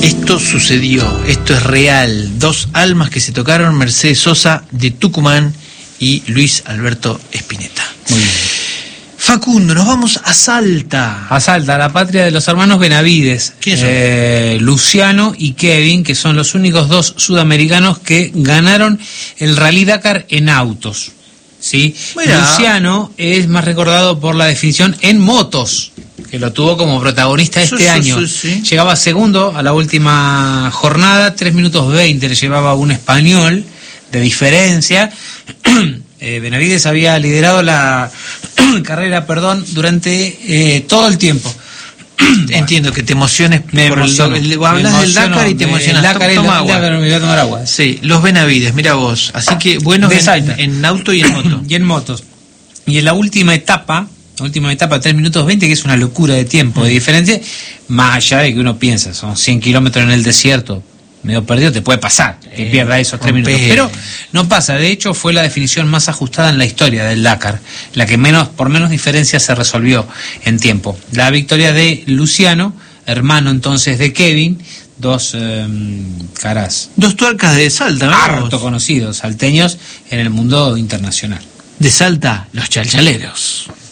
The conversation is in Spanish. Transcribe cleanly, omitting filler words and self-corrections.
Esto sucedió, esto es real. Dos almas que se tocaron, Mercedes Sosa de Tucumán y Luis Alberto Spinetta. Muy bien. Facundo, nos vamos a Salta. A Salta, la patria de los hermanos Benavides. ¿Quiénes son? Luciano y Kevin, que son los únicos dos sudamericanos que ganaron el Rally Dakar en autos. ¿Sí? Mirá. Luciano es más recordado por la definición en motos, que lo tuvo como protagonista este año. Sí. Llegaba segundo a la última jornada, 3 minutos 20 le llevaba un español de diferencia. Benavides había liderado la carrera, durante todo el tiempo. Entiendo que te emociones hablas del Dakar y te emocionas. Toma agua. Me voy a tomar agua. Sí, los Benavides, mira vos. Así que buenos en auto y en moto. Y en motos. Y en la última etapa, 3 minutos 20, que es una locura de tiempo, de diferencia, más allá de que uno piensa, son 100 kilómetros en el desierto, medio perdido, te puede pasar, que pierda esos 3 minutos. Pero no pasa, de hecho fue la definición más ajustada en la historia del Dakar, la que por menos diferencia se resolvió en tiempo. La victoria de Luciano, hermano entonces de Kevin, dos caras. Dos tuercas de Salta, ¿no? Harto conocidos, salteños en el mundo internacional. De Salta, los chalchaleros.